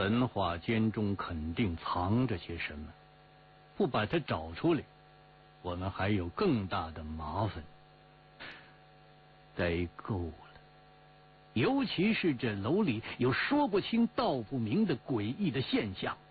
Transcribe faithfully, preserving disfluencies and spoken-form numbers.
本画间中肯定藏着些什么，不把它找出来，我们还有更大的麻烦。待够了，尤其是这楼里有说不清道不明的诡异的现象，